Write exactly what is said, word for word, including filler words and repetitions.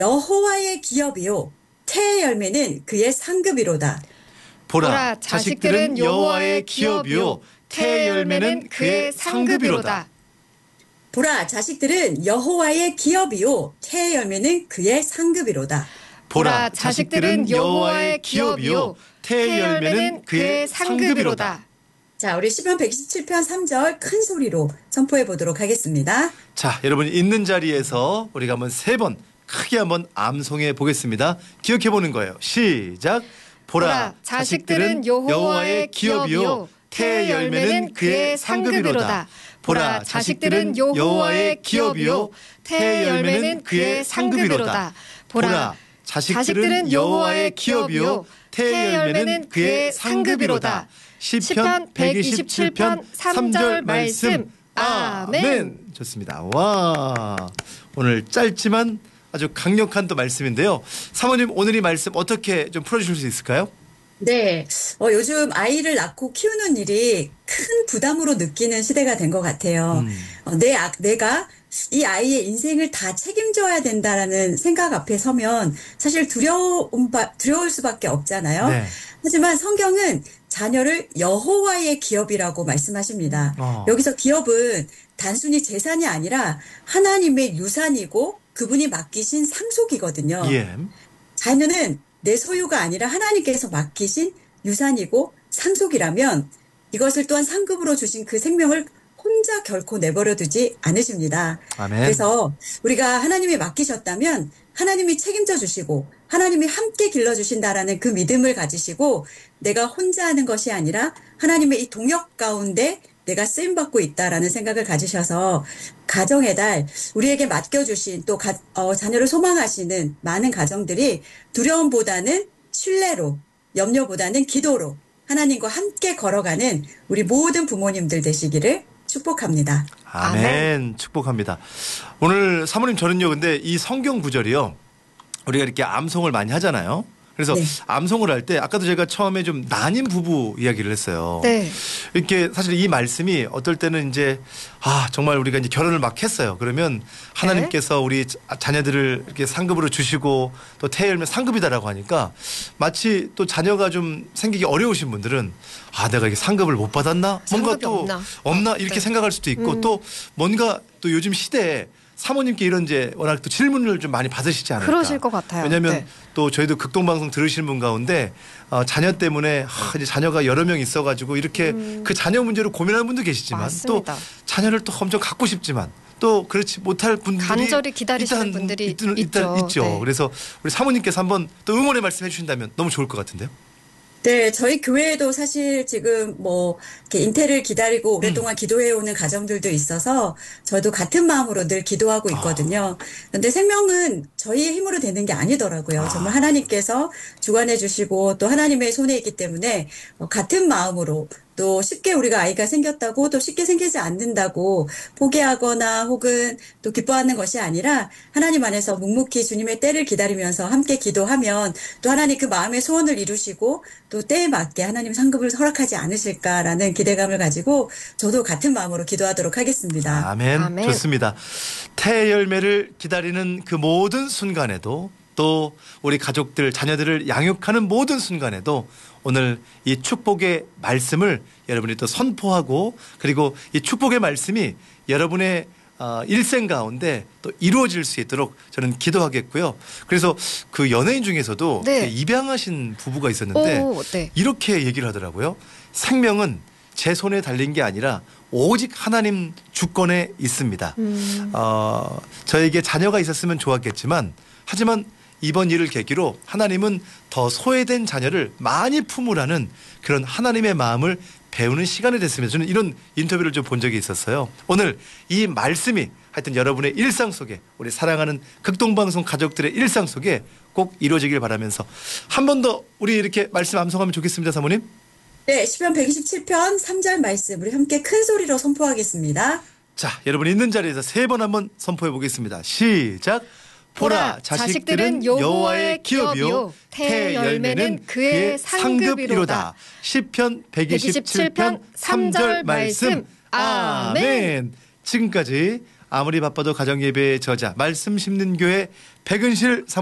여호와의 기업이요 태의 열매는 그의 상급이로다. 보라, 보라 자식들은 여호와의 기업이요 태의 열매는 그의 상급이로다. 보라 자식들은 여호와의 기업이요 태의 열매는 그의 상급이로다. 보라 자식들은 여호와의 기업이요 태의 열매는 그의 상급이로다. 자, 우리 시편 백이십칠 편 삼 절 큰 소리로 선포해 보도록 하겠습니다. 자, 여러분 있는 자리에서 우리가 한번 세 번 크게 한번 암송해 보겠습니다. 기억해 보는 거예요. 시작. 보라, 보라 자식들은 여호와의 기업이요 태의 열매는 그의 상급이로다. 보라 자식들은 여호와의 기업이요 태의 열매는 그의 상급이로다. 보라 자식들은 여호와의 기업이요 태의 열매는 그의 상급이로다. 시편 백이십칠 편 삼 절 말씀. 아멘. 좋습니다. 와, 오늘 짧지만 아주 강력한 또 말씀인데요. 사모님, 오늘 이 말씀 어떻게 좀 풀어주실 수 있을까요? 네, 어, 요즘 아이를 낳고 키우는 일이 큰 부담으로 느끼는 시대가 된 것 같아요. 음. 어, 내, 아, 내가 이 아이의 인생을 다 책임져야 된다라는 생각 앞에 서면 사실 두려운 바, 두려울 수밖에 없잖아요. 네. 하지만 성경은 자녀를 여호와의 기업이라고 말씀하십니다. 어. 여기서 기업은 단순히 재산이 아니라 하나님의 유산이고 그분이 맡기신 상속이거든요. 예. 자녀는 내 소유가 아니라 하나님께서 맡기신 유산이고 상속이라면 이것을 또한 상급으로 주신 그 생명을 혼자 결코 내버려 두지 않으십니다. 아멘. 그래서 우리가 하나님이 맡기셨다면 하나님이 책임져 주시고 하나님이 함께 길러주신다라는 그 믿음을 가지시고 내가 혼자 하는 것이 아니라 하나님의 이 동역 가운데 내가 쓰임받고 있다라는 생각을 가지셔서 가정의 달, 우리에게 맡겨주신 또 가, 어, 자녀를 소망하시는 많은 가정들이 두려움보다는 신뢰로, 염려보다는 기도로 하나님과 함께 걸어가는 우리 모든 부모님들 되시기를 축복합니다. 아멘. 아멘. 축복합니다. 오늘 사모님 저는요, 근데 이 성경 구절이요, 우리가 이렇게 암송을 많이 하잖아요. 그래서 네. 암송을 할 때 아까도 제가 처음에 좀 난임 부부 이야기를 했어요. 네. 이렇게 사실 이 말씀이 어떨 때는 이제 아 정말 우리가 이제 결혼을 막 했어요. 그러면 하나님께서 네. 우리 자녀들을 이렇게 상급으로 주시고 또 태열면 상급이다라고 하니까 마치 또 자녀가 좀 생기기 어려우신 분들은 아 내가 이게 상급을 못 받았나? 뭔가 또 없나, 없나? 이렇게 네. 생각할 수도 있고 음. 또 뭔가 또 요즘 시대에 사모님께 이런 이제 워낙 또 질문을 좀 많이 받으시지 않을까. 그러실 것 같아요. 왜냐하면 네. 또 저희도 극동방송 들으시는 분 가운데 어, 자녀 때문에 하, 이제 자녀가 여러 명 있어가지고 이렇게 음. 그 자녀 문제로 고민하는 분도 계시지만 맞습니다. 또 자녀를 또 엄청 갖고 싶지만 또 그렇지 못할 분들이 간절히 기다리시는 있단, 분들이 있, 있, 있죠. 있죠. 네. 그래서 우리 사모님께서 한번 또 응원의 말씀 해주신다면 너무 좋을 것 같은데요. 네, 저희 교회에도 사실 지금 뭐 이렇게 잉태를 기다리고 오랫동안 음. 기도해오는 가정들도 있어서 저도 같은 마음으로 늘 기도하고 있거든요. 그런데 아. 생명은 저희의 힘으로 되는 게 아니더라고요. 아. 정말 하나님께서 주관해 주시고 또 하나님의 손에 있기 때문에 같은 마음으로 또 쉽게 우리가 아이가 생겼다고 또 쉽게 생기지 않는다고 포기하거나 혹은 또 기뻐하는 것이 아니라 하나님 안에서 묵묵히 주님의 때를 기다리면서 함께 기도하면 또 하나님 그 마음의 소원을 이루시고 또 때에 맞게 하나님 상급을 허락하지 않으실까라는 기대감을 가지고 저도 같은 마음으로 기도하도록 하겠습니다. 아멘. 아멘. 좋습니다. 태 열매를 기다리는 그 모든 순간에도 또 우리 가족들 자녀들을 양육하는 모든 순간에도 오늘 이 축복의 말씀을 여러분이 또 선포하고 그리고 이 축복의 말씀이 여러분의 어, 일생 가운데 또 이루어질 수 있도록 저는 기도하겠고요. 그래서 그 연예인 중에서도 네. 입양하신 부부가 있었는데 오, 네. 이렇게 얘기를 하더라고요. 생명은 제 손에 달린 게 아니라 오직 하나님 주권에 있습니다. 음. 어, 저에게 자녀가 있었으면 좋았겠지만 하지만 이번 일을 계기로 하나님은 더 소외된 자녀를 많이 품으라는 그런 하나님의 마음을 배우는 시간이 됐습니다. 저는 이런 인터뷰를 좀 본 적이 있었어요. 오늘 이 말씀이 하여튼 여러분의 일상 속에 우리 사랑하는 극동방송 가족들의 일상 속에 꼭 이루어지길 바라면서 한 번 더 우리 이렇게 말씀 암송하면 좋겠습니다. 사모님. 네, 시편 백이십칠 편 삼 절 말씀 우리 함께 큰 소리로 선포하겠습니다. 자, 여러분 있는 자리에서 세 번 한번 선포해 보겠습니다. 시작. 보라 자식들은 여호와의 기업이요 태 열매는 그의 상급이로다. 시편 백이십칠 편 삼 절 말씀. 아멘. 지금까지 아무리 바빠도 가정예배의 저자 말씀 심는 교회 백은실 사모